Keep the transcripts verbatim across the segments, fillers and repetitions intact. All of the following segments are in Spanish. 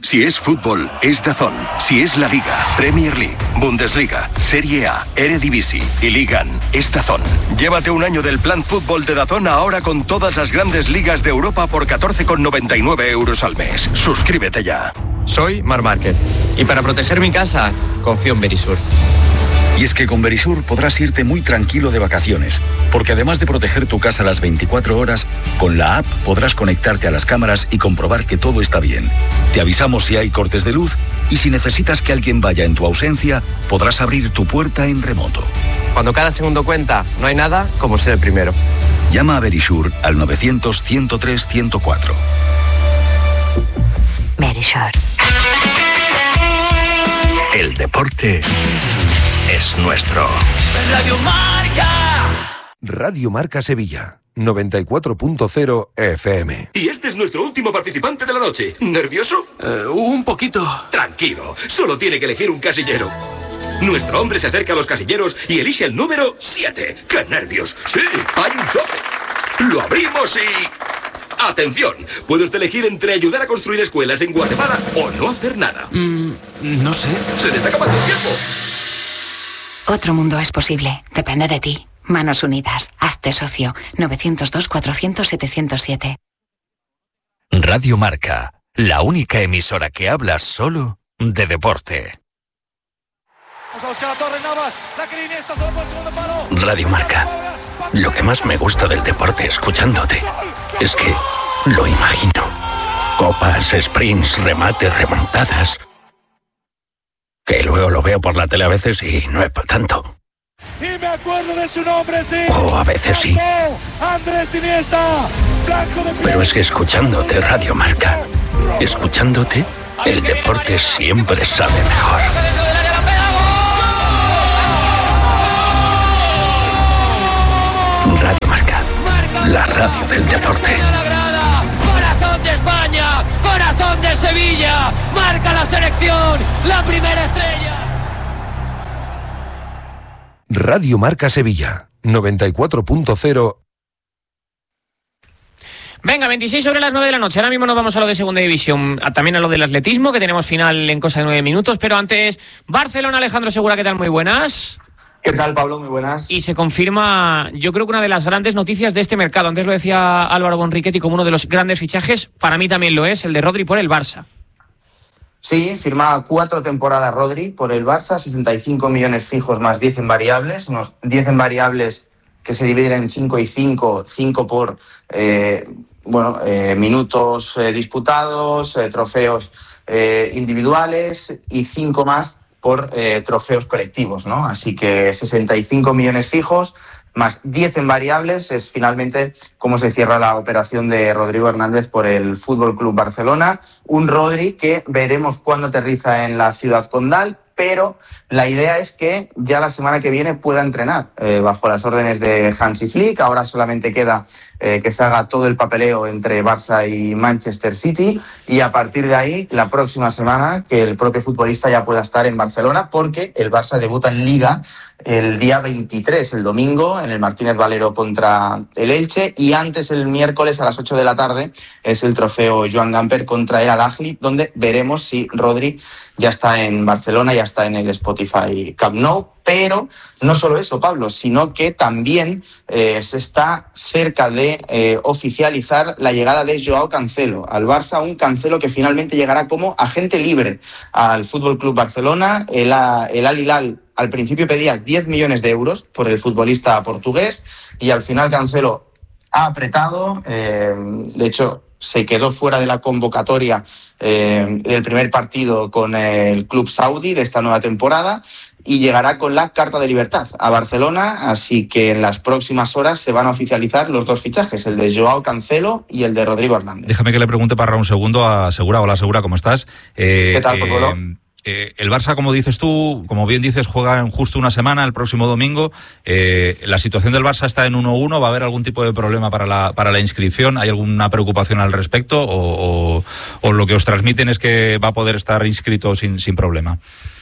Si es fútbol, es DAZN. Si es la Liga, Premier League, Bundesliga, Serie A, Eredivisie y Ligan, es DAZN. Llévate un año del plan fútbol de DAZN ahora con todas las grandes ligas de Europa por catorce con noventa y nueve euros al mes. Suscríbete ya. Soy Mar Márquez y para proteger mi casa, confío en Verisur. Y es que con Verisur podrás irte muy tranquilo de vacaciones, porque además de proteger tu casa las veinticuatro horas, con la app podrás conectarte a las cámaras y comprobar que todo está bien. Te avisamos si hay cortes de luz y si necesitas que alguien vaya en tu ausencia, podrás abrir tu puerta en remoto. Cuando cada segundo cuenta, no hay nada como ser el primero. Llama a Verisur al novecientos, ciento tres, ciento cuatro. Verisur. El deporte es nuestro. Radio Marca. Radio Marca Sevilla, noventa y cuatro punto cero F M. Y este es nuestro último participante de la noche. ¿Nervioso? Uh, un poquito. Tranquilo, solo tiene que elegir un casillero. Nuestro hombre se acerca a los casilleros y elige el número siete. ¡Qué nervios! ¡Sí, hay un sobre! Lo abrimos y... ¡Atención! Puede usted elegir entre ayudar a construir escuelas en Guatemala o no hacer nada. Mm, no sé. ¡Se le está acabando el tiempo! Otro mundo es posible. Depende de ti. Manos Unidas. Hazte socio. novecientos dos, cuatrocientos, setecientos siete. Radio Marca. La única emisora que habla solo de deporte. Radio Marca. Lo que más me gusta del deporte escuchándote es que lo imagino. Copas, sprints, remates, remontadas... que luego lo veo por la tele a veces y no es para tanto. Y me acuerdo de su nombre, sí. O a veces sí. Andrés Iniesta, blanco de... Pero es que escuchándote Radio Marca, escuchándote, el deporte siempre sabe mejor. Radio Marca, la radio del deporte. Corazón de España, corazón de Sevilla, marca la selección, la primera estrella. Radio Marca Sevilla, noventa y cuatro punto cero. Venga, veintiséis sobre las nueve de la noche. Ahora mismo nos vamos a lo de segunda división, a, también a lo del atletismo, que tenemos final en cosa de nueve minutos. Pero antes, Barcelona, Alejandro Segura, ¿qué tal? Muy buenas. ¿Qué tal, Pablo? Muy buenas. Y se confirma, yo creo que una de las grandes noticias de este mercado. Antes lo decía Álvaro Bonriquetti como uno de los grandes fichajes. Para mí también lo es, el de Rodri por el Barça. Sí, firma cuatro temporadas Rodri por el Barça, sesenta y cinco millones fijos más diez en variables, unos diez en variables que se dividen en cinco y cinco, cinco por eh, bueno, eh, minutos eh, disputados, eh, trofeos eh, individuales y cinco más por eh, trofeos colectivos, ¿no? Así que sesenta y cinco millones fijos más diez en variables es finalmente cómo se cierra la operación de Rodrigo Hernández por el F C Barcelona. Un Rodri que veremos cuándo aterriza en la ciudad condal, pero la idea es que ya la semana que viene pueda entrenar eh, bajo las órdenes de Hansi Flick. Ahora solamente queda eh, que se haga todo el papeleo entre Barça y Manchester City y a partir de ahí, la próxima semana, que el propio futbolista ya pueda estar en Barcelona porque el Barça debuta en Liga el día veintitrés, el domingo, en el Martínez Valero contra el Elche y antes el miércoles a las ocho de la tarde es el trofeo Joan Gamper contra el Al-Ahly, donde veremos si Rodri ya está en Barcelona, ya está en el Spotify Camp Nou, pero no solo eso, Pablo, sino que también eh, se está cerca de eh, oficializar la llegada de Joao Cancelo al Barça, un Cancelo que finalmente llegará como agente libre al F C Barcelona. El, el Al Hilal al principio pedía diez millones de euros por el futbolista portugués y al final Cancelo ha apretado, eh, de hecho se quedó fuera de la convocatoria eh, del primer partido con el club saudí de esta nueva temporada y llegará con la carta de libertad a Barcelona, así que en las próximas horas se van a oficializar los dos fichajes, el de Joao Cancelo y el de Rodrigo Hernández. Déjame que le pregunte para un segundo a Segura. Hola Segura, ¿cómo estás? Eh, ¿Qué tal, Pablo? Eh, Eh, el Barça, como dices tú, como bien dices, juega en justo una semana, el próximo domingo. Eh, la situación del Barça está en uno uno. ¿Va a haber algún tipo de problema para la para la inscripción? ¿Hay alguna preocupación al respecto? ¿O, o, o lo que os transmiten es que va a poder estar inscrito sin, sin problema?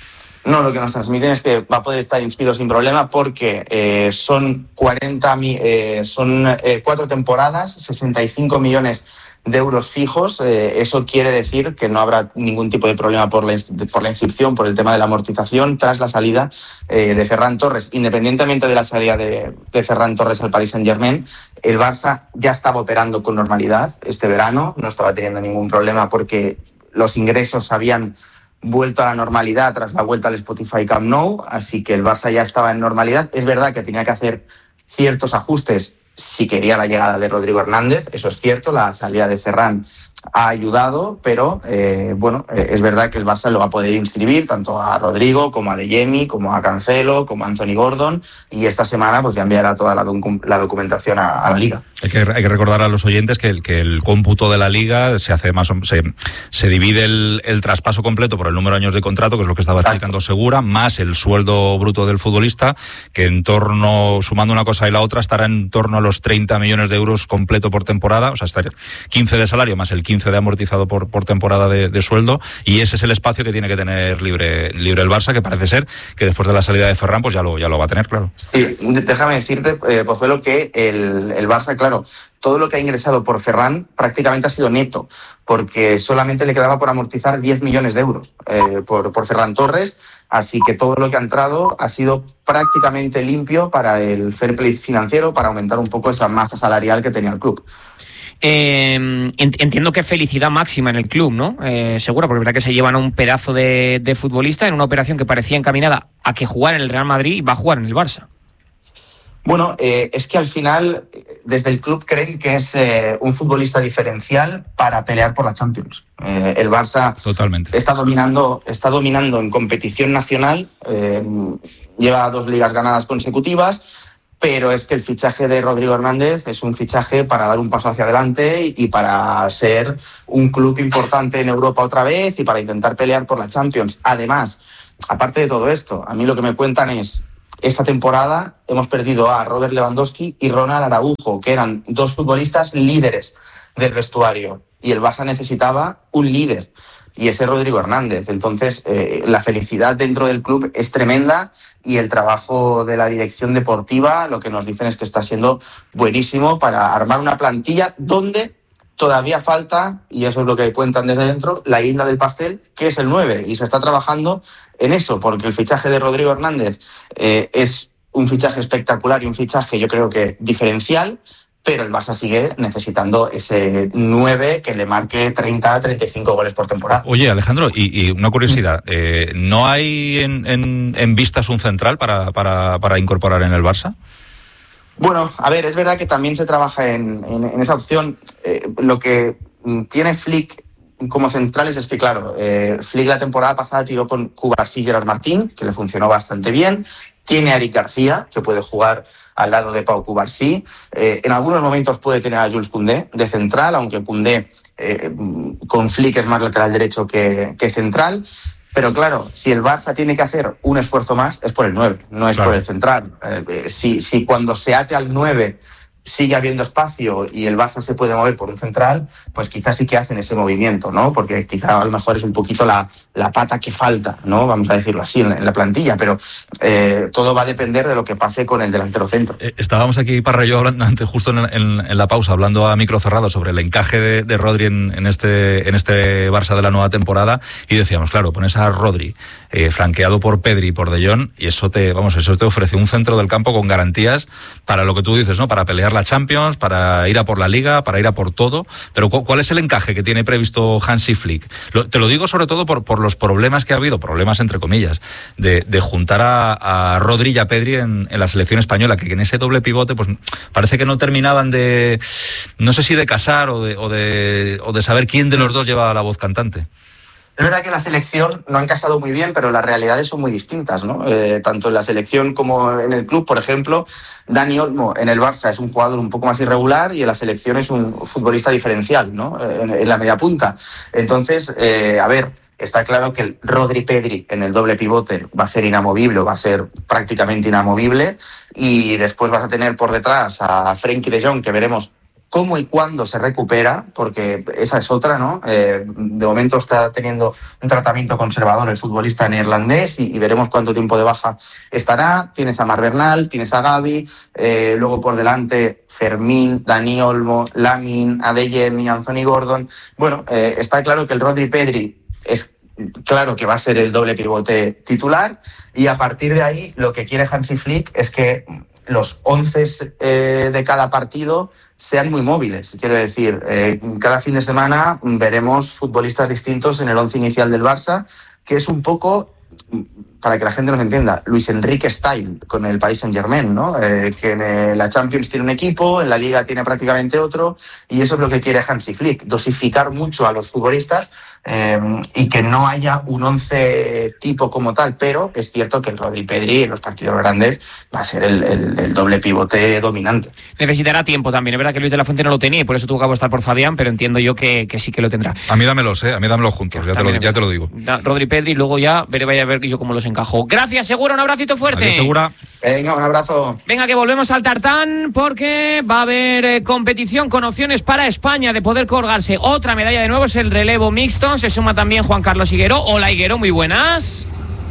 No, lo que nos transmiten es que va a poder estar inscrito sin problema porque eh, son cuarenta, eh, son eh, cuatro temporadas, sesenta y cinco millones de euros fijos. Eh, eso quiere decir que no habrá ningún tipo de problema por la, por la inscripción, por el tema de la amortización tras la salida eh, de Ferran Torres. Independientemente de la salida de, de Ferran Torres al Paris Saint-Germain, el Barça ya estaba operando con normalidad este verano, no estaba teniendo ningún problema porque los ingresos habían vuelto a la normalidad tras la vuelta al Spotify Camp Nou, así que el Barça ya estaba en normalidad. Es verdad que tenía que hacer ciertos ajustes si quería la llegada de Rodrigo Hernández, eso es cierto, la salida de Ferran ha ayudado, pero eh, bueno, es verdad que el Barça lo va a poder inscribir tanto a Rodrigo como a Adeyemi, como a Cancelo, como a Anthony Gordon, y esta semana pues ya enviará toda la, docu- la documentación a, a la Liga. Hay que, hay que recordar a los oyentes que el, que el cómputo de la Liga se hace más se, se divide el, el traspaso completo por el número de años de contrato, que es lo que estaba Exacto. explicando Segura, más el sueldo bruto del futbolista, que en torno, sumando una cosa y la otra, estará en torno a los treinta millones de euros completo por temporada, o sea, estará quince de salario más el quince de amortizado por, por temporada de, de sueldo, y ese es el espacio que tiene que tener libre, libre el Barça, que parece ser que después de la salida de Ferran pues ya lo, ya lo va a tener, claro. Sí, déjame decirte, eh, Pozuelo, que el, el Barça, claro, todo lo que ha ingresado por Ferran prácticamente ha sido neto, porque solamente le quedaba por amortizar diez millones de euros eh, por, por Ferran Torres, así que todo lo que ha entrado ha sido prácticamente limpio para el fair play financiero, para aumentar un poco esa masa salarial que tenía el club. Eh, entiendo que felicidad máxima en el club, ¿no? Eh, seguro, porque es verdad que se llevan a un pedazo de, de futbolista en una operación que parecía encaminada a que jugara en el Real Madrid y va a jugar en el Barça. Bueno, eh, es que al final, desde el club creen que es eh, un futbolista diferencial para pelear por la Champions. Eh, el Barça Totalmente. está dominando, está dominando en competición nacional, eh, lleva dos ligas ganadas consecutivas, pero es que el fichaje de Rodrigo Hernández es un fichaje para dar un paso hacia adelante y para ser un club importante en Europa otra vez y para intentar pelear por la Champions. Además, aparte de todo esto, a mí lo que me cuentan es: esta temporada hemos perdido a Robert Lewandowski y Ronald Araujo, que eran dos futbolistas líderes del vestuario, y el Barça necesitaba un líder, y ese es Rodrigo Hernández. Entonces, eh, la felicidad dentro del club es tremenda, y el trabajo de la dirección deportiva, lo que nos dicen es que está siendo buenísimo para armar una plantilla donde todavía falta, y eso es lo que cuentan desde dentro, la guinda del pastel, que es el nueve, y se está trabajando en eso, porque el fichaje de Rodrigo Hernández eh, es un fichaje espectacular y un fichaje, yo creo que diferencial, pero el Barça sigue necesitando ese nueve que le marque treinta a treinta y cinco goles por temporada. Oye, Alejandro, y, y una curiosidad, eh, ¿no hay en, en, en vistas un central para, para, para incorporar en el Barça? Bueno, a ver, es verdad que también se trabaja en, en, en esa opción. Eh, lo que tiene Flick como centrales es que, claro, eh, Flick la temporada pasada tiró con Cubarsí y Gerard Martín, que le funcionó bastante bien. Tiene a Eric García, que puede jugar al lado de Pau Cubarsí. Eh, en algunos momentos puede tener a Jules Koundé de central, aunque Koundé eh, con Flick es más lateral derecho que, que central. Pero claro, si el Barça tiene que hacer un esfuerzo más, es por el nueve, no es claro. por el central. Eh, si, si cuando se ate al nueve sigue habiendo espacio y el Barça se puede mover por un central, pues quizás sí que hacen ese movimiento, ¿no? Porque quizá a lo mejor es un poquito la, la pata que falta, ¿no? Vamos a decirlo así, en la, en la plantilla, pero eh, todo va a depender de lo que pase con el delantero centro. Eh, estábamos aquí, Parra y yo, hablando antes, justo en, en, en la pausa, hablando a micro cerrado sobre el encaje de, de Rodri en, en, este, en este Barça de la nueva temporada, y decíamos, claro, pones a Rodri eh, flanqueado por Pedri y por De Jong, y eso te, vamos, eso te ofrece un centro del campo con garantías para lo que tú dices, ¿no? Para pelear la Champions, para ir a por la Liga, para ir a por todo. Pero ¿cuál es el encaje que tiene previsto Hansi Flick? Lo, te lo digo sobre todo por, por los problemas que ha habido, problemas entre comillas, de, de juntar a, a Rodri y a Pedri en, en la selección española, que en ese doble pivote pues parece que no terminaban de, no sé si de casar o de, o de, o de saber quién de los dos llevaba la voz cantante. Es verdad que la selección no han casado muy bien, pero las realidades son muy distintas, ¿no? Eh, tanto en la selección como en el club, por ejemplo, Dani Olmo en el Barça es un jugador un poco más irregular y en la selección es un futbolista diferencial, ¿no? En, en la media punta. Entonces, eh, a ver, está claro que el Rodri-Pedri en el doble pivote va a ser inamovible, va a ser prácticamente inamovible, y después vas a tener por detrás a Frenkie de Jong, que veremos cómo y cuándo se recupera, porque esa es otra, ¿no? Eh, de momento está teniendo un tratamiento conservador el futbolista neerlandés y, y veremos cuánto tiempo de baja estará. Tienes a Mar Bernal, tienes a Gavi, eh, luego por delante Fermín, Dani Olmo, Lamine, Adeyemi, Anthony Gordon. Bueno, eh, está claro que el Rodri Pedri es claro que va a ser el doble pivote titular y a partir de ahí lo que quiere Hansi Flick es que los once eh, de cada partido sean muy móviles. Quiero decir, eh, cada fin de semana veremos futbolistas distintos en el once inicial del Barça, que es un poco, para que la gente nos entienda, Luis Enrique style con el Paris Saint-Germain, ¿no? Eh, que en la Champions tiene un equipo, en la Liga tiene prácticamente otro, y eso es lo que quiere Hansi Flick, dosificar mucho a los futbolistas eh, y que no haya un once tipo como tal, pero es cierto que el Rodri Pedri en los partidos grandes va a ser el, el, el doble pivote dominante. Necesitará tiempo también, es verdad que Luis de la Fuente no lo tenía y por eso tuvo que apostar por Fabián, pero entiendo yo que, que sí que lo tendrá. A mí dámelos, eh, a mí dámelos juntos, ya te, lo, ya te lo digo. Rodri Pedri, luego ya veré, vaya a ver yo cómo los encajo. Gracias, Segura, un abracito fuerte. Adiós, Segura. Venga, un abrazo. Venga, que volvemos al tartán porque va a haber eh, competición con opciones para España de poder colgarse otra medalla de nuevo, es el relevo mixto. Se suma también Juan Carlos Higuero. Hola, Higuero, muy buenas.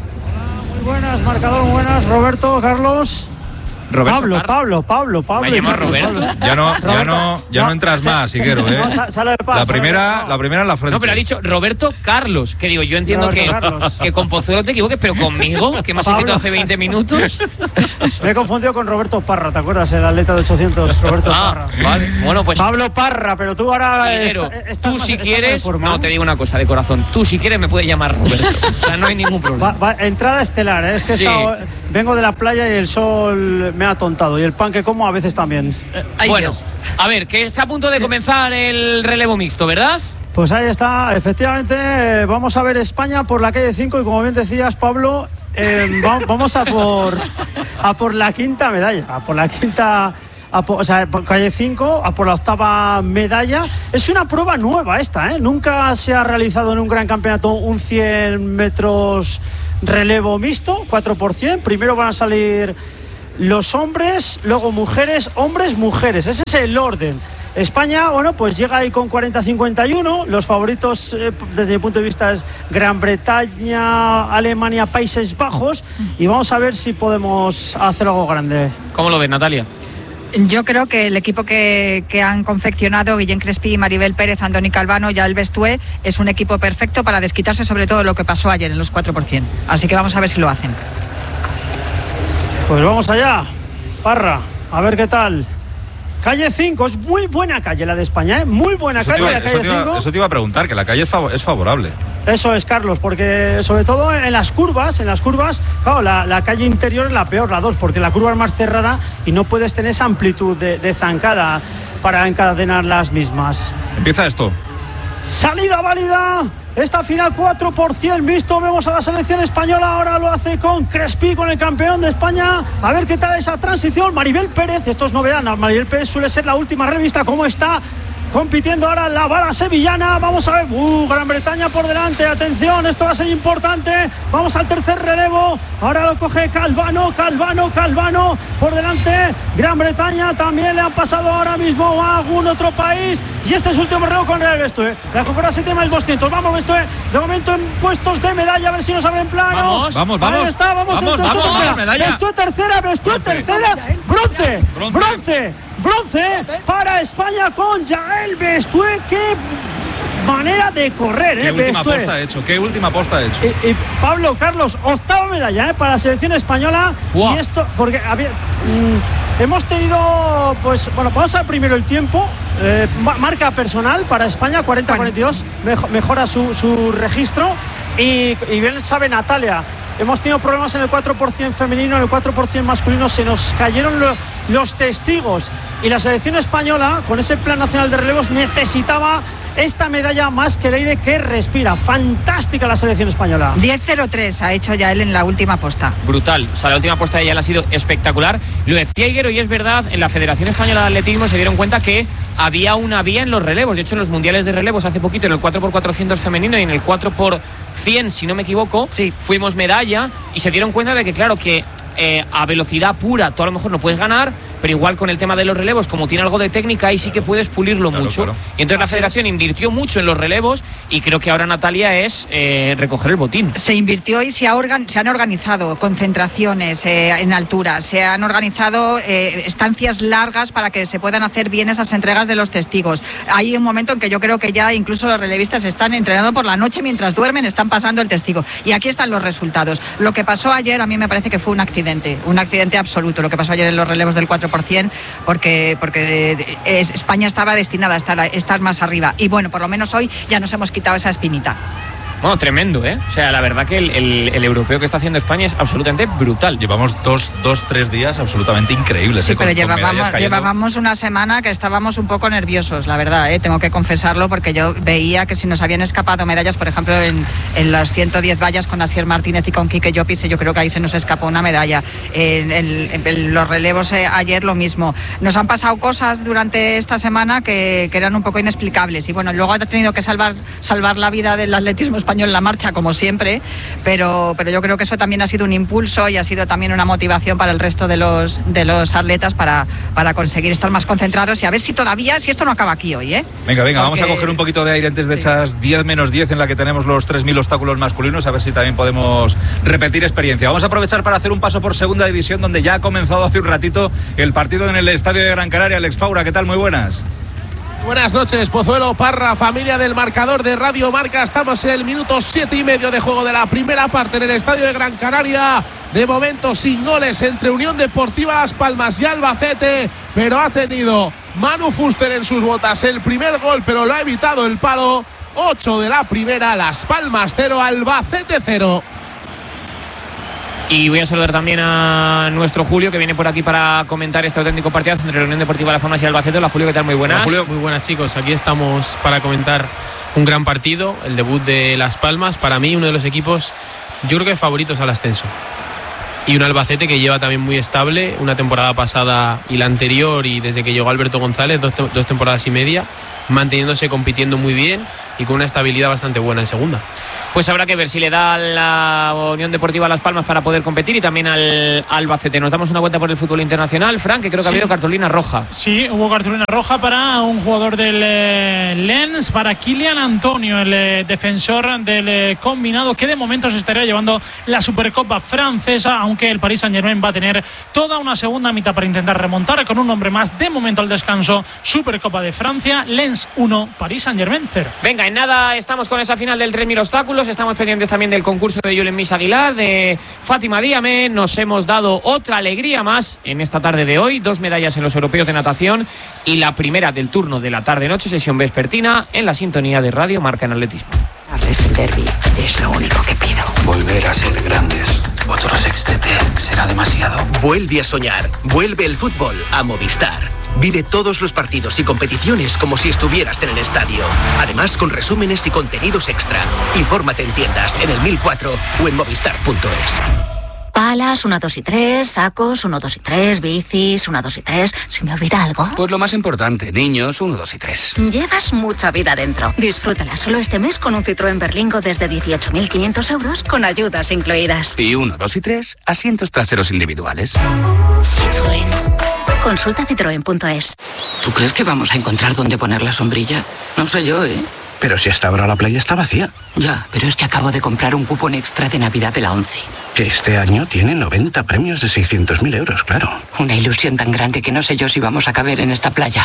Hola, muy buenas, marcador, muy buenas. Roberto, Carlos. Roberto Pablo, Carlos. Pablo, Pablo, Pablo. ¿Me llamas Roberto? Ya no, ya no, ya no entras más, Higuero, ¿eh? No, sale de paz, la primera, no. la primera en la frente. No, pero ha dicho Roberto Carlos, que digo, yo entiendo que, que con Pozuelo te equivoques, pero conmigo, que me has escrito hace veinte minutos. Me he confundido con Roberto Parra, ¿te acuerdas? El atleta de ochocientos, Roberto ah, Parra. Vale, bueno, pues. Pablo Parra, pero tú ahora. Higuero, está, estás tú más, si quieres. forma, no, te digo una cosa de corazón. Tú si quieres me puedes llamar Roberto. O sea, no hay ningún problema. Va, va, entrada estelar, ¿eh? Es que he Sí. estado, vengo de la playa y el sol me ha atontado. Y el pan que como a veces también. Eh, bueno, a ver, que está a punto de comenzar el relevo mixto, ¿verdad? Pues ahí está, efectivamente, vamos a ver España por la calle cinco y como bien decías, Pablo, eh, va, vamos a por, a por la quinta medalla, a por la quinta... A por, o sea, por calle cinco, a por la octava medalla. Es una prueba nueva esta, ¿eh? Nunca se ha realizado en un gran campeonato un cien metros relevo mixto, cuatro por cien. Primero van a salir los hombres, luego mujeres, hombres, mujeres. Ese es el orden. España, bueno, pues llega ahí con cuarenta cincuenta y uno. Los favoritos, eh, desde mi punto de vista, es Gran Bretaña, Alemania, Países Bajos. Y vamos a ver si podemos hacer algo grande. ¿Cómo lo ves, Natalia? Yo creo que el equipo que, que han confeccionado Guillén Crespi, Maribel Pérez, Andoni Calvano y Alves Tué es un equipo perfecto para desquitarse sobre todo lo que pasó ayer en los cuatro por cien. Así que vamos a ver si lo hacen. Pues vamos allá, Parra, a ver qué tal. Calle cinco, es muy buena calle la de España, ¿eh? Muy buena eso calle iba, la calle eso te iba, cinco. Eso te iba a preguntar, que la calle es, fav- es favorable. Eso es, Carlos, porque sobre todo en las curvas, en las curvas, claro, la, la calle interior es la peor, la dos, porque la curva es más cerrada y no puedes tener esa amplitud de, de zancada para encadenar las mismas. Empieza esto. Salida válida. Esta final cuatro por cien visto, vemos a la selección española, ahora lo hace con Crespi, con el campeón de España, a ver qué tal esa transición. Maribel Pérez, esto es novedad, Maribel Pérez suele ser la última revista, cómo está compitiendo ahora la bala sevillana, vamos a ver, uh, Gran Bretaña por delante, atención, esto va a ser importante, vamos al tercer relevo, ahora lo coge Calvano, Calvano, Calvano, por delante, Gran Bretaña, también le han pasado ahora mismo a algún otro país, y este es su último relevo con el Bestue, la fuera se tema el doscientos, vamos Bestue, de momento en puestos de medalla, a ver si nos abren plano, vamos, vamos, vamos, ahí está, vamos, vamos, Bestue, vamos, tercera, medalla. Bestue tercera, Bestue tercera, bronce, Bronce. bronce, bronce para España con Yael Bestue, qué manera de correr, ¿Qué eh, última Bestue. posta ha hecho? ¿Qué última posta ha hecho? Y, y Pablo, Carlos, octava medalla eh, para la selección española. Fua. Y esto, porque había, mm, hemos tenido, pues, bueno, vamos a ver primero el tiempo. Eh, marca personal para España, cuarenta cuarenta y dos, mejo, mejora su, su registro. Y, y bien sabe Natalia, hemos tenido problemas en el cuatro por cien femenino, en el cuatro por cien masculino, se nos cayeron lo, los testigos. Y la selección española, con ese plan nacional de relevos, necesitaba esta medalla más que el aire que respira. Fantástica la selección española. diez cero tres ha hecho ya él en la última posta. Brutal, o sea, la última posta de ella ha sido espectacular. Lo decía Higuero y es verdad, en la Federación Española de Atletismo se dieron cuenta que había una vía en los relevos. De hecho, en los mundiales de relevos hace poquito, en el cuatro por cuatrocientos femenino y en el cuatro por cien, si no me equivoco, sí, fuimos medalla y se dieron cuenta de que, claro, que eh, a velocidad pura tú a lo mejor no puedes ganar, pero igual con el tema de los relevos, como tiene algo de técnica, ahí sí que puedes pulirlo claro, mucho. Claro. Y entonces la federación invirtió mucho en los relevos y creo que ahora, Natalia, es eh, recoger el botín. Se invirtió y se, ha organ- se han organizado concentraciones eh, en altura, se han organizado eh, estancias largas para que se puedan hacer bien esas entregas de los testigos. Hay un momento en que yo creo que ya incluso los relevistas están entrenando por la noche mientras duermen, están pasando el testigo. Y aquí están los resultados. Lo que pasó ayer a mí me parece que fue un accidente, un accidente absoluto, lo que pasó ayer en los relevos del cuatro por ciento, porque, porque es, España estaba destinada a estar, a estar más arriba. Y bueno, por lo menos hoy ya nos hemos quitado esa espinita. Bueno, tremendo, ¿eh? O sea, la verdad que el, el, el europeo que está haciendo España es absolutamente brutal. Llevamos dos, dos tres días absolutamente increíbles. Sí, ¿eh? pero con, llevábamos, con llevábamos una semana que estábamos un poco nerviosos, la verdad, ¿eh? Tengo que confesarlo, porque yo veía que si nos habían escapado medallas, por ejemplo, en, en las ciento diez vallas con Asier Martínez y con Quique Llopis, yo creo que ahí se nos escapó una medalla. En, en, en los relevos eh, ayer lo mismo. Nos han pasado cosas durante esta semana que, que eran un poco inexplicables y bueno, luego ha tenido que salvar, salvar la vida del atletismo español en la marcha, como siempre, pero, pero yo creo que eso también ha sido un impulso y ha sido también una motivación para el resto de los, de los atletas para, para conseguir estar más concentrados y a ver si todavía, si esto no acaba aquí hoy, ¿eh? Venga, venga, Porque... vamos a coger un poquito de aire antes de sí. esas diez menos diez en la que tenemos los tres mil obstáculos masculinos, a ver si también podemos repetir experiencia. Vamos a aprovechar para hacer un paso por segunda división, donde ya ha comenzado hace un ratito el partido en el Estadio de Gran Canaria. Alex Faura, ¿qué tal? Muy buenas. Buenas noches, Pozuelo, Parra, familia del marcador de Radio Marca. Estamos en el minuto siete y medio de juego de la primera parte en el Estadio de Gran Canaria. De momento sin goles entre Unión Deportiva Las Palmas y Albacete, pero ha tenido Manu Fuster en sus botas el primer gol, pero lo ha evitado el palo. ocho de la primera, Las Palmas cero, Albacete cero. Y voy a saludar también a nuestro Julio, que viene por aquí para comentar este auténtico partido entre la Unión Deportiva Las Palmas y Albacete. Hola, Julio, ¿qué tal? Muy buenas. Hola, Julio. Muy buenas, chicos. Aquí estamos para comentar un gran partido, el debut de Las Palmas. Para mí, uno de los equipos, yo creo que favoritos al ascenso. Y un Albacete que lleva también muy estable, una temporada pasada y la anterior, y desde que llegó Alberto González, dos, te- dos temporadas y media, manteniéndose, compitiendo muy bien y con una estabilidad bastante buena en segunda. Pues habrá que ver si le da a la Unión Deportiva Las Palmas para poder competir y también al Albacete. Nos damos una vuelta por el fútbol internacional. Frank, que creo que Sí. ha habido cartulina roja. Sí, hubo cartulina roja para un jugador del eh, Lens, para Kylian Antonio, el eh, defensor del eh, combinado, que de momento se estaría llevando la Supercopa francesa, aunque el Paris Saint-Germain va a tener toda una segunda mitad para intentar remontar con un hombre más. De momento al descanso, Supercopa de Francia, Lens uno, Paris Saint-Germain cero. Venga, en nada estamos con esa final del tres mil obstáculos. Estamos pendientes también del concurso de Julen Mis Aguilar, de Fátima Díame. Nos hemos dado otra alegría más en esta tarde de hoy. Dos medallas en los europeos de natación y la primera del turno de la tarde-noche, sesión vespertina, en la sintonía de Radio Marca en atletismo. Es el derbi, es lo único que pido. Volver a ser grandes. Otro sextete será demasiado. Vuelve a soñar. Vuelve el fútbol a Movistar. Vive todos los partidos y competiciones como si estuvieras en el estadio. Además, con resúmenes y contenidos extra. Infórmate en tiendas, en el mil cuatro o en movistar punto es. Palas, uno, dos y tres, sacos, uno, dos y tres, bicis, uno, dos y tres. ¿Se me olvida algo? Pues lo más importante, niños, uno, dos y tres. Llevas mucha vida dentro. Disfrútala solo este mes con un Citroën Berlingo desde dieciocho mil quinientos euros con ayudas incluidas. Y uno, dos y tres, asientos traseros individuales. Citroën. Consulta citroen punto es. ¿Tú crees que vamos a encontrar dónde poner la sombrilla? No sé yo, ¿eh? Pero si hasta ahora la playa está vacía. Ya, pero es que acabo de comprar un cupón extra de Navidad de la ONCE. Que este año tiene noventa premios de seiscientos mil euros, claro. Una ilusión tan grande que no sé yo si vamos a caber en esta playa.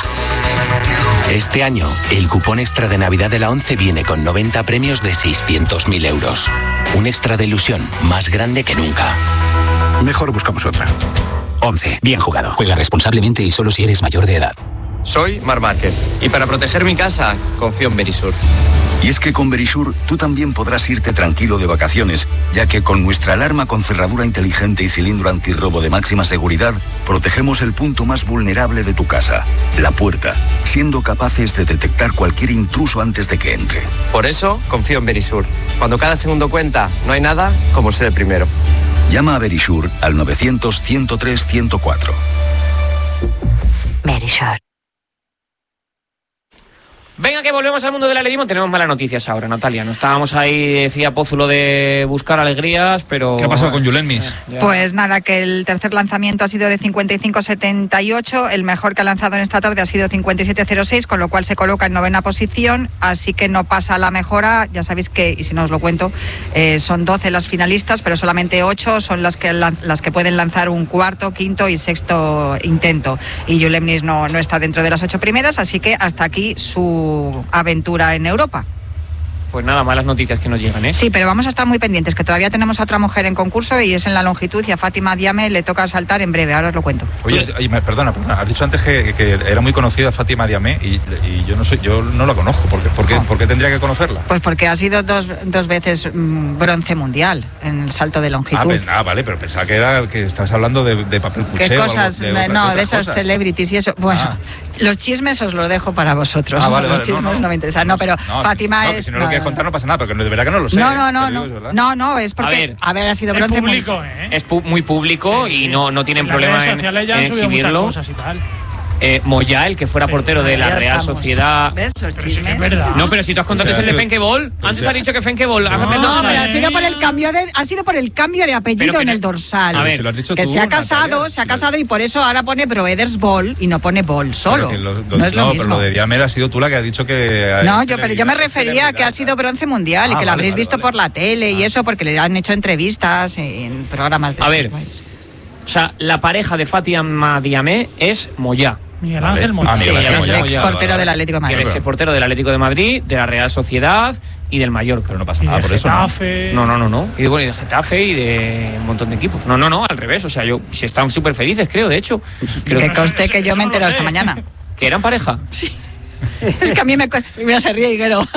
Este año, el cupón extra de Navidad de la ONCE viene con noventa premios de seiscientos mil euros. Un extra de ilusión más grande que nunca. Mejor buscamos otra. ONCE. Bien jugado. Juega responsablemente y solo si eres mayor de edad. Soy Marc Márquez y para proteger mi casa confío en Verisur. Y es que con Verisur tú también podrás irte tranquilo de vacaciones, ya que con nuestra alarma con cerradura inteligente y cilindro antirrobo de máxima seguridad, protegemos el punto más vulnerable de tu casa, la puerta, siendo capaces de detectar cualquier intruso antes de que entre. Por eso confío en Verisur. Cuando cada segundo cuenta, no hay nada como ser el primero. Llama a Verisur al novecientos, ciento tres, ciento cuatro. Verisur. Venga, que volvemos al mundo del atletismo. Tenemos malas noticias ahora, Natalia. No estábamos ahí, decía Pózulo, de buscar alegrías, pero... ¿Qué ha pasado con Julen Mis? Pues nada, que el tercer lanzamiento ha sido de cincuenta y cinco setenta y ocho, el mejor que ha lanzado en esta tarde ha sido cincuenta y siete cero seis, con lo cual se coloca en novena posición, así que no pasa la mejora. Ya sabéis que, y si no os lo cuento, eh, son doce las finalistas, pero solamente ocho son las que, las que pueden lanzar un cuarto, quinto y sexto intento. Y Julen Mis no, no está dentro de las ocho primeras, así que hasta aquí su aventura en Europa. Pues nada, malas noticias que nos llegan, ¿eh? Sí, pero vamos a estar muy pendientes, que todavía tenemos a otra mujer en concurso y es en la longitud, y a Fátima Diame le toca saltar en breve, ahora os lo cuento. Oye, oye perdona, perdona, has dicho antes que, que era muy conocida Fátima Diame y, y yo no sé, yo no la conozco. ¿Por qué, por qué, oh. ¿por qué tendría que conocerla? Pues porque ha sido dos, dos veces mmm, bronce mundial en el salto de longitud. Ah, pues, ah, vale, pero pensaba que era que estabas hablando de, de papel cuché. ¿Qué cosas? O algo, de, no, de, de esas cosas. Celebrities y eso. Bueno, ah. los chismes os los dejo para vosotros. Ah, vale, los vale, chismes no, no. no me interesan. No, pero no, Fátima no, es... Si no, no lo quieres contar no pasa nada, porque de verdad que no lo sé. No, no, no, no, no, no, no, es porque, a ver, a ver ha sido bronce público, muy... ¿eh? Es pu muy público, sí, y no, no tienen problema en, en exhibirlo. Eh, Moyá, el que fuera sí, portero de la Real estamos. Sociedad. ¿Ves? Los chismes. Sí, no, pero si tú has contado o sea, que es el de Fenkebol. Antes o sea, has dicho que Fenkebol. No, no, pero ha sido por el cambio de, ha sido por el cambio de apellido en el dorsal. A ver, si que tú, se ha casado, Natalia, se ha casado y por eso ahora pone Brothers Ball y no pone Ball solo. Lo, lo, no es lo no, mismo. Pero lo de Diamer ha sido tú la que has dicho que. No, yo, pero yo me refería a que ha sido bronce mundial ah, y que lo habréis vale, visto vale. por la tele y eso, porque le han hecho entrevistas en programas de. A ver, o sea, la pareja de Fátima Diame es Moyá. Miguel Ángel Moyá. Ah, sí, el ex portero del Atlético de Madrid. El ex portero del Atlético de Madrid, de la Real Sociedad y del Mallorca. Pero no pasa nada por eso. Getafe. No, no, no, no. Y de, bueno, y de Getafe y de un montón de equipos. No, no, no, al revés. O sea, yo si están súper felices, creo, de hecho. Creo que conste que yo me he enterado esta mañana. ¿Que eran pareja? Sí. Es que a mí me... Mira, se ríe Higuero.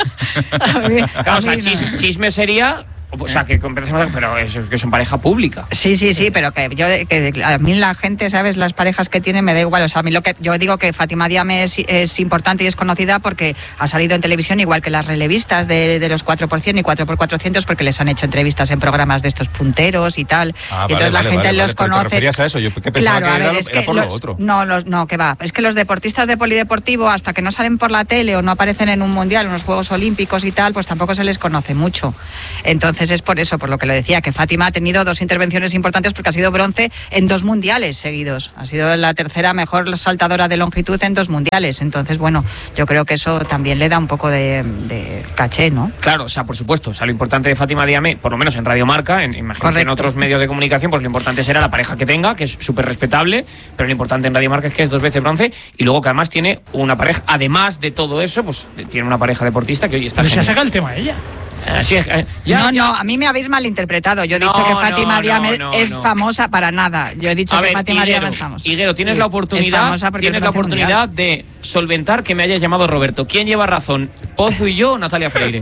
Claro, o sea, chis, chisme sería... O sea, que pero es que son pareja pública. Sí, sí, sí, pero que yo que a mí la gente, ¿sabes? Las parejas que tienen me da igual. O sea, a mí lo que yo digo que Fátima Diame es, es importante y es conocida porque ha salido en televisión igual que las relevistas de, de los cuatro por cien y cuatro por cuatrocientos, porque les han hecho entrevistas en programas de estos punteros y tal. Ah, y entonces vale, la vale, gente vale, los vale, conoce. ¿Te referías a eso? Yo que pensaba claro, que a ver, era, es era que por los, lo otro. No, los, no, que va. Es que los deportistas de polideportivo, hasta que no salen por la tele o no aparecen en un mundial, en los Juegos Olímpicos y tal, pues tampoco se les conoce mucho. Entonces es por eso, por lo que lo decía, que Fátima ha tenido dos intervenciones importantes porque ha sido bronce en dos mundiales seguidos. Ha sido la tercera mejor saltadora de longitud en dos mundiales. Entonces, bueno, yo creo que eso también le da un poco de, de caché, ¿no? Claro, o sea, por supuesto. O sea, lo importante de Fátima Diame, por lo menos en Radio Marca, en, imagino que en otros medios de comunicación, pues lo importante será la pareja que tenga, que es súper respetable, pero lo importante en Radio Marca es que es dos veces bronce y luego que además tiene una pareja, además de todo eso, pues tiene una pareja deportista que hoy está... Pero se ha sacado el tema ella. Así es, eh, ya, no, ya. no, a mí me habéis malinterpretado. Yo he no, dicho que Fátima no, Diame no, no, es no. famosa para nada. Yo he dicho a que ver, Fátima Higuero, Diame es famosa. Higuero, tienes sí, la oportunidad, tienes la oportunidad mundial. de solventar que me hayas llamado Roberto. ¿Quién lleva razón? ¿Pozo y yo o Natalia Freire?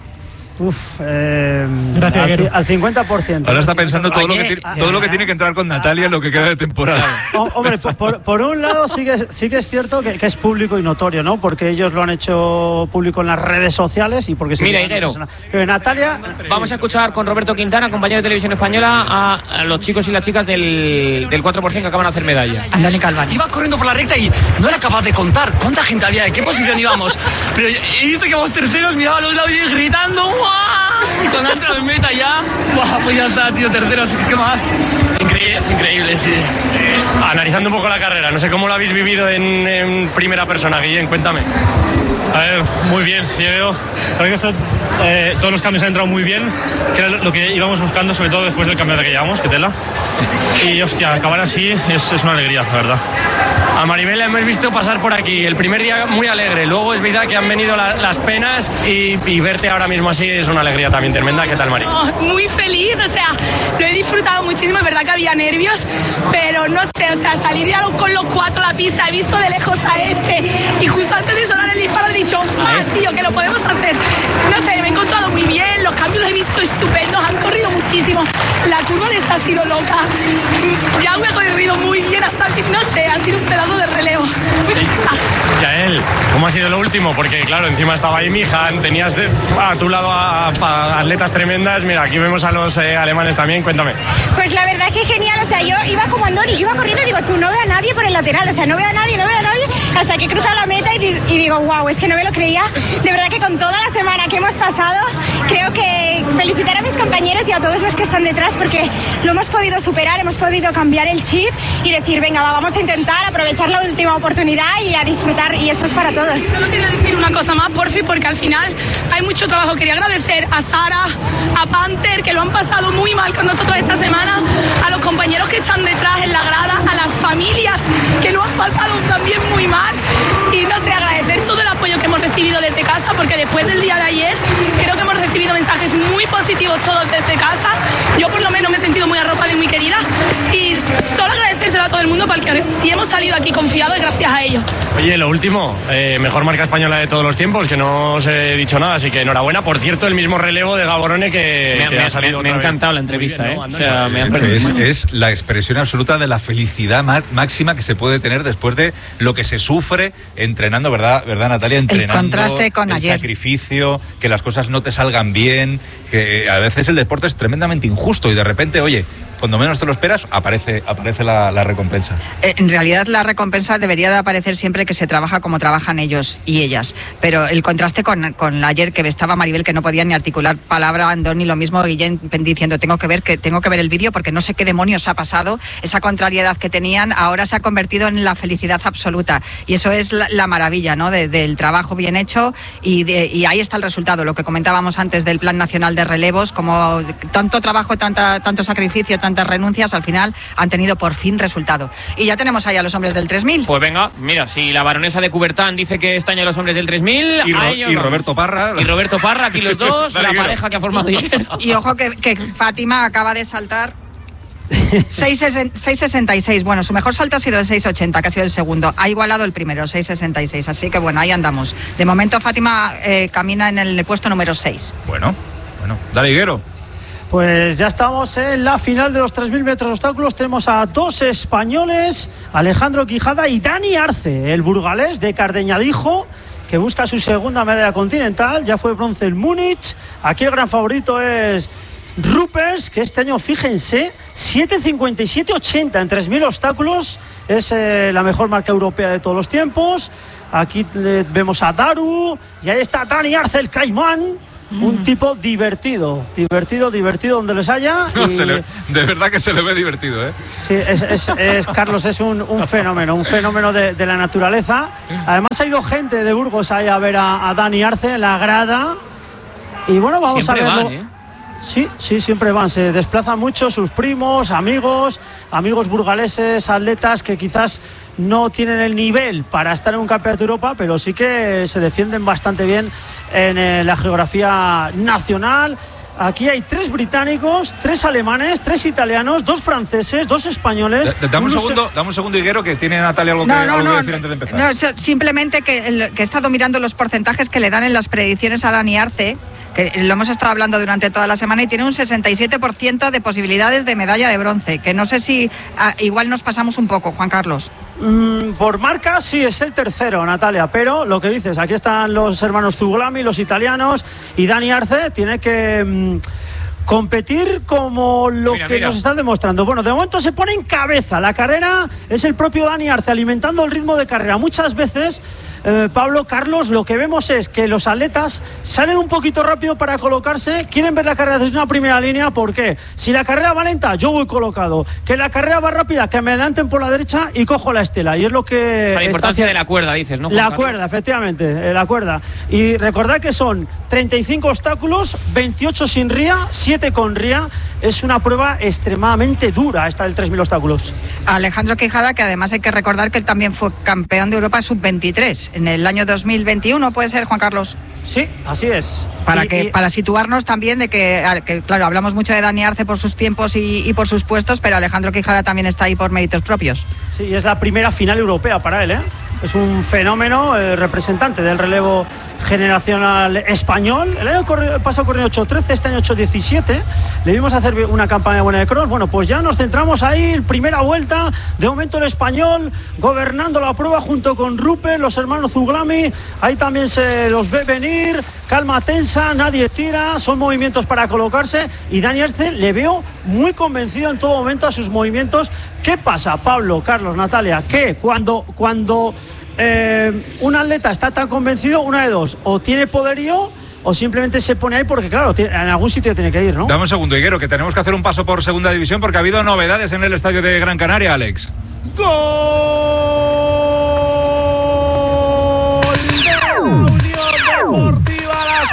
Uf, eh, Gracias, al, al cincuenta por ciento. Ahora está pensando todo, Oye, lo, que tiene, todo lo que tiene que entrar con Natalia en lo que queda de temporada. Oh, hombre, por, por un lado sí que, sí que es cierto que, que es público y notorio, ¿no? Porque ellos lo han hecho público en las redes sociales y porque... Mira, Higuero, pero Natalia... Vamos sí. a escuchar con Roberto Quintana, compañero de Televisión Española, a, a los chicos y las chicas del, del cuatro por cien que acaban de hacer medalla. Andoni Calvani. Iba corriendo por la recta y no era capaz de contar cuánta gente había, en qué posición íbamos. Pero he visto que íbamos terceros, miraba a los lados y gritando ¡guau! Y cuando ha entrado en meta ya, ¡buah! Pues ya está, tío, terceros, ¿qué más? Increíble, increíble, sí. Analizando un poco la carrera, no sé cómo lo habéis vivido en, en primera persona, Guillén, cuéntame. A ver, muy bien, yo veo, creo que esto, eh, todos los cambios han entrado muy bien, que era lo que íbamos buscando, sobre todo después del campeonato que llevamos, que tela. Y hostia, acabar así es, es una alegría, la verdad. A Maribel la hemos visto pasar por aquí, el primer día muy alegre, luego es verdad que han venido la, las penas y, y verte ahora mismo así es una alegría también tremenda. ¿Qué tal, Mari? Oh, muy feliz, o sea, lo he disfrutado muchísimo, es verdad que había nervios, pero no sé, o sea, salir ya con los cuatro a la pista, he visto de lejos a este y justo antes de sonar el disparo he dicho, más tío, que lo podemos hacer. No sé, me he encontrado muy bien, los cambios los he visto estupendos, han corrido muchísimo, la curva de esta ha sido loca, ya me ha corrido muy bien hasta el, no sé, ha sido un pedazo de relevo. Yael, ¿cómo ha sido lo último? Porque claro, encima estaba ahí Mijan, tenías de, a tu lado a, a atletas tremendas. Mira, aquí vemos a los eh, alemanes también, cuéntame. Pues la verdad es que genial, o sea, yo iba como Andoni, yo iba corriendo y digo, tú no veo a nadie por el lateral, o sea, no veo a nadie, no veo a nadie, hasta que he cruzado la meta y, y digo, wow, es que no me lo creía. De verdad que con toda la semana que hemos pasado, creo que felicitar a mis compañeros y a todos los que están detrás, porque lo hemos podido superar, hemos podido cambiar el chip y decir, venga, va, vamos a intentar aprovechar la última oportunidad y a disfrutar, y eso es para todos. Solo quiero decir una cosa más, porfi, porque al final hay mucho trabajo. Quería agradecer a Sara, a Panther, que lo han pasado muy mal con nosotros esta semana, a los compañeros que están detrás en la grada, a las familias que lo han pasado también muy mal, y no sé, agradecer todo el apoyo que hemos recibido desde casa, porque después del día de ayer creo que hemos recibido mensajes muy positivos todos desde casa. Yo por lo menos me he sentido muy arropada y muy querida, y solo agradecérselo a todo el mundo, porque si hemos salido aquí confiados es gracias a ellos. Oye, lo último, eh, mejor marca española de todos los tiempos, que no os he dicho nada, así que enhorabuena. Por cierto, el mismo relevo de Gaborone que, me, que me, ha salido. Me, me ha encantado la entrevista, bien, ¿no? ¿eh? O sea, me ha es, es la expresión absoluta de la felicidad máxima que se puede tener después de lo que se sufre entrenando, ¿verdad, ¿verdad Natalia? Entrenando, el contraste con el ayer. Sacrificio, que las cosas no te salgan bien, que a veces el deporte es tremendamente injusto y de repente, oye, cuando menos te lo esperas, aparece, aparece la, la recompensa. En realidad la recompensa debería de aparecer siempre que se trabaja como trabajan ellos y ellas. Pero el contraste con, con ayer, que estaba Maribel, que no podía ni articular palabra, Andoni, lo mismo Guillén diciendo, tengo que ver que tengo que ver el vídeo porque no sé qué demonios ha pasado. Esa contrariedad que tenían ahora se ha convertido en la felicidad absoluta. Y eso es la, la maravilla, ¿no? De, del trabajo bien hecho, y, de, y ahí está el resultado. Lo que comentábamos antes del Plan Nacional de Relevos, como tanto trabajo, tanta, tanto sacrificio, tantas renuncias, al final han tenido por fin resultado. Y ya tenemos ahí a los hombres del tres mil. Pues venga, mira, si la baronesa de Coubertin dice que este año los hombres del tres mil, y, Ro y Roberto Parra. Y Roberto Parra, aquí los dos, la pareja que ha formado ayer. Y ojo que, que Fátima acaba de saltar seis sesenta y seis. Bueno, su mejor salto ha sido el seis ochenta, que ha sido el segundo. Ha igualado el primero, seis sesenta y seis. Así que bueno, ahí andamos. De momento Fátima eh, camina en el puesto número seis. Bueno, bueno. Dale, Higuero. Pues ya estamos en la final de los tres mil metros obstáculos. Tenemos a dos españoles, Alejandro Quijada y Dani Arce, el burgalés de Cardeñadijo, que busca su segunda medalla continental. Ya fue bronce en Múnich. Aquí el gran favorito es Rupers, que este año, fíjense, siete cincuenta y siete ochenta en tres mil obstáculos. Es eh, la mejor marca europea de todos los tiempos. Aquí eh, vemos a Daru, y ahí está Dani Arce, el caimán. Un tipo divertido, divertido, divertido donde les haya. No, y... se le, de verdad que se le ve divertido, ¿eh? Sí, es, es, es Carlos, es un, un fenómeno, un fenómeno de, de la naturaleza. Además ha ido gente de Burgos ahí a ver a, a Dani Arce en la grada. Y bueno, vamos siempre a verlo. Van, ¿eh? Sí, sí, siempre van, se desplazan mucho sus primos, amigos, amigos burgaleses, atletas que quizás no tienen el nivel para estar en un campeonato de Europa, pero sí que se defienden bastante bien en eh, la geografía nacional. Aquí hay tres británicos, tres alemanes, tres italianos, dos franceses, dos españoles. D dame un segundo, dame un segundo, Higuero, que tiene Natalia algo, no, que, no, algo no, que decir antes de empezar. No, simplemente que, el, que he estado mirando los porcentajes que le dan en las predicciones a Dani Arce, que lo hemos estado hablando durante toda la semana, y tiene un sesenta y siete por ciento de posibilidades de medalla de bronce, que no sé si ah, igual nos pasamos un poco, Juan Carlos. Mm, por marca sí es el tercero, Natalia, pero lo que dices, aquí están los hermanos Zugolami, los italianos, y Dani Arce tiene que mm, competir como lo mira, que mira. nos están demostrando. Bueno, de momento se pone en cabeza la carrera, es el propio Dani Arce alimentando el ritmo de carrera. Muchas veces, eh, Pablo, Carlos, lo que vemos es que los atletas salen un poquito rápido para colocarse, quieren ver la carrera desde una primera línea. ¿Por qué? Si la carrera va lenta, yo voy colocado, que la carrera va rápida, que me adelanten por la derecha y cojo la estela, y es lo que... O sea, la importancia de la cuerda, dices, ¿no, Juan La Carlos? cuerda, efectivamente, eh, la cuerda. Y recordad que son treinta y cinco obstáculos, veintiocho sin ría, siete con ría. Es una prueba extremadamente dura esta del tres mil obstáculos. Alejandro Quijada, que además hay que recordar que él también fue campeón de Europa sub veintitrés en el año dos mil veintiuno, ¿puede ser, Juan Carlos? Sí, así es. Para y, que y... para situarnos también de que, que, claro, hablamos mucho de Dani Arce por sus tiempos y, y por sus puestos, pero Alejandro Quijada también está ahí por méritos propios. Sí, es la primera final europea para él, ¿eh? Es un fenómeno, eh, representante del relevo generacional español. El año corri- pasado corrió ocho trece, este año ocho diecisiete. Le vimos hacer una campaña buena de cross. Bueno, pues ya nos centramos ahí, primera vuelta. De momento el español gobernando la prueba junto con Rupert, los hermanos Zuglami. Ahí también se los ve venir. Calma tensa, nadie tira. Son movimientos para colocarse. Y Dani Arce le veo muy convencido en todo momento a sus movimientos. ¿Qué pasa, Pablo, Carlos, Natalia? Que cuando, cuando eh, un atleta está tan convencido, una de dos, o tiene poderío o simplemente se pone ahí porque, claro, en algún sitio tiene que ir, ¿no? Dame un segundo, Higuero, que tenemos que hacer un paso por segunda división porque ha habido novedades en el estadio de Gran Canaria, Alex. ¡Gol de la Unión Deportiva Las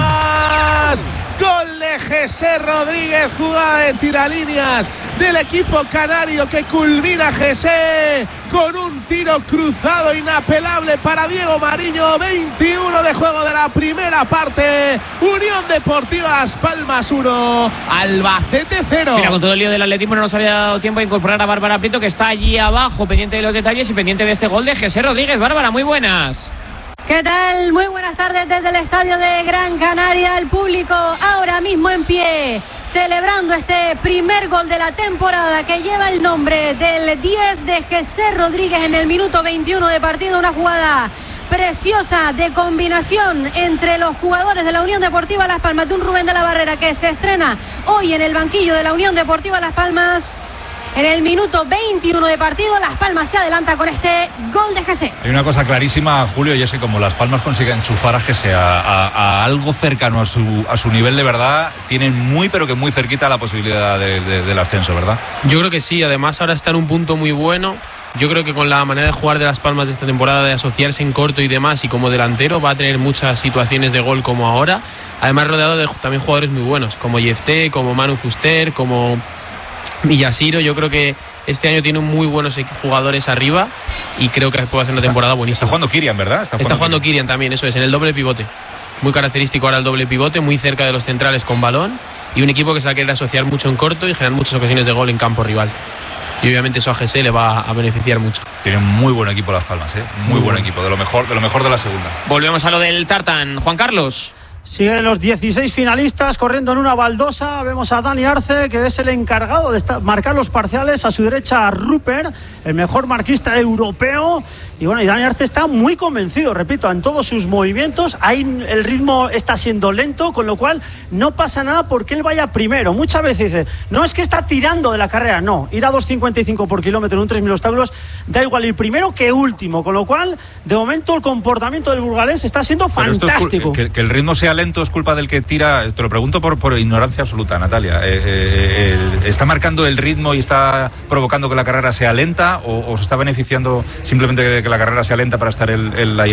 Palmas! Gol de José Rodríguez, jugada de tiralíneas del equipo canario que culmina José con un tiro cruzado inapelable para Diego Mariño. veintiuno de juego de la primera parte. Unión Deportiva Las Palmas uno, Albacete cero. Mira, con todo el lío del atletismo no nos había dado tiempo a incorporar a Bárbara Prieto, que está allí abajo pendiente de los detalles y pendiente de este gol de José Rodríguez. Bárbara, muy buenas. ¿Qué tal? Muy buenas tardes desde el estadio de Gran Canaria. El público ahora mismo en pie, celebrando este primer gol de la temporada que lleva el nombre del diez de José Rodríguez en el minuto veintiuno de partido. Una jugada preciosa de combinación entre los jugadores de la Unión Deportiva Las Palmas, de un Rubén de la Barrera que se estrena hoy en el banquillo de la Unión Deportiva Las Palmas. En el minuto veintiuno de partido, Las Palmas se adelanta con este gol de José. Hay una cosa clarísima, Julio, y es que como Las Palmas consigue enchufar a José a, a, a algo cercano a su, a su nivel de verdad, tienen muy, pero que muy cerquita la posibilidad de, de, del ascenso, ¿verdad? Yo creo que sí, además ahora está en un punto muy bueno. Yo creo que con la manera de jugar de Las Palmas de esta temporada, de asociarse en corto y demás, y como delantero va a tener muchas situaciones de gol como ahora. Además rodeado de también jugadores muy buenos, como Yefté, como Manu Fuster, como Villasiro. Yo creo que este año tiene muy buenos jugadores arriba y creo que puede hacer una temporada buenísima. Está jugando Kirian, ¿verdad? Está jugando, está jugando Kirian también, eso es, en el doble pivote. Muy característico ahora el doble pivote, muy cerca de los centrales con balón, y un equipo que se va a querer asociar mucho en corto y generar muchas ocasiones de gol en campo rival. Y obviamente eso a G S le va a beneficiar mucho. Tiene muy buen equipo Las Palmas, ¿eh? Muy, muy buen bueno. equipo, de lo mejor, de lo mejor de la segunda. Volvemos a lo del tartán. Juan Carlos. Siguen los dieciséis finalistas corriendo en una baldosa. Vemos a Dani Arce, que es el encargado de estar, marcar los parciales. A su derecha a Rupert, el mejor marquista europeo. Y bueno, y Dani Arce está muy convencido, repito, en todos sus movimientos. Ahí el ritmo está siendo lento, con lo cual no pasa nada porque él vaya primero. Muchas veces dice, no es que está tirando de la carrera, no. Ir a dos cincuenta y cinco por kilómetro en un tres mil obstáculos da igual ir primero que último. Con lo cual, de momento, el comportamiento del burgalés está siendo Pero fantástico. Es que, que el ritmo sea lento es culpa del que tira. Te lo pregunto por, por ignorancia absoluta, Natalia. Eh, eh, eh, ¿Está marcando el ritmo y está provocando que la carrera sea lenta o, o se está beneficiando simplemente de que la carrera sea lenta para estar el, el, ahí